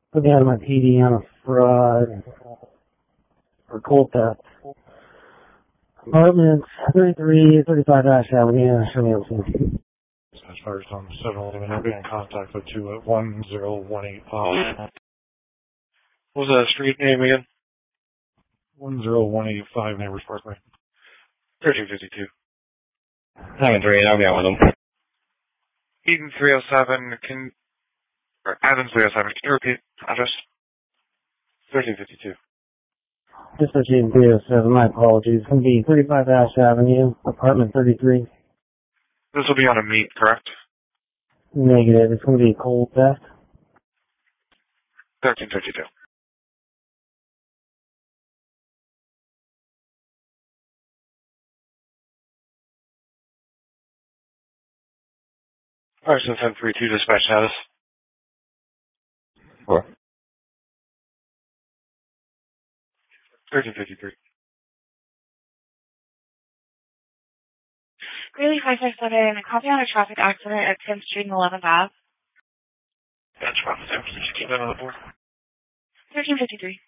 Put me out of my PD on a fraud or cold theft. Apartments 33, 35 Ash Avenue, show me everything. As far as on 7-Eleven, I'll be in contact with you at 10185. What was the street name again? 10185 Neighbors Parkway. 1352. Having 3, I'll be out with them. Eden 307, Adams 307, can you repeat address? 1352. This is Eden 307, my apologies. It's going to be 35 Ash Avenue, apartment 33. This will be on a meet, correct? Negative, it's going to be cold theft. 1352. Person 1032, dispatch status. 4. 1353. Greeley 557, copy on a traffic accident at 10th Street and 11th Ave. That's wrong. Please keep that on the board. 1353.